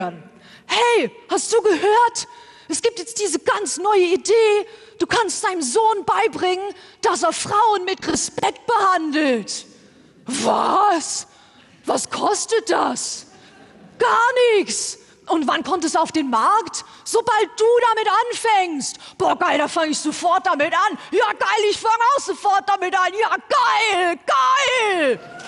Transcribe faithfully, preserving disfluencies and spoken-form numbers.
Hey, hast du gehört? Es gibt jetzt diese ganz neue Idee. Du kannst deinem Sohn beibringen, dass er Frauen mit Respekt behandelt. Was? Was kostet das? Gar nichts. Und wann kommt es auf den Markt? Sobald du damit anfängst. Boah, geil, da fange ich sofort damit an. Ja, geil, ich fange auch sofort damit an. Ja, geil, geil.